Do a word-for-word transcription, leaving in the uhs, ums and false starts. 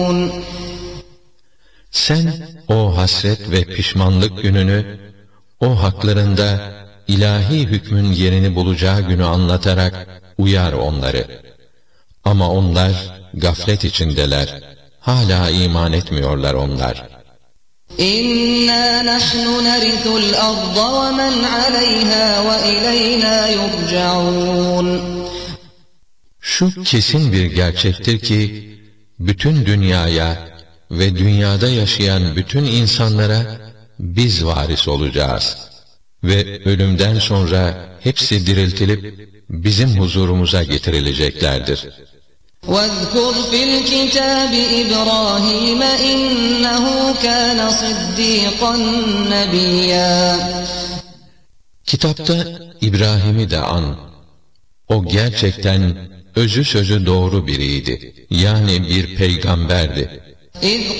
Sen o hasret ve pişmanlık gününü, o haklarında ilahi hükmün yerini bulacağı günü anlatarak uyar onları. Ama onlar gaflet içindeler, hala iman etmiyorlar onlar. İnna nahnu narisul arda ve men aleyha ve ileyna yurcaun. Şu kesin bir gerçektir ki, bütün dünyaya ve dünyada yaşayan bütün insanlara biz varis olacağız. Ve ölümden sonra hepsi diriltilip bizim huzurumuza getirileceklerdir. وَاذْكُرْ فِي الْكِتَابِ إِبْرَاهِيمَ إِنَّهُ كَانَ صِدِّيقًا نَبِيًّا. Kitapta İbrahim'i de an. O gerçekten özü sözü doğru biriydi. Yani bir peygamberdi. إِذْ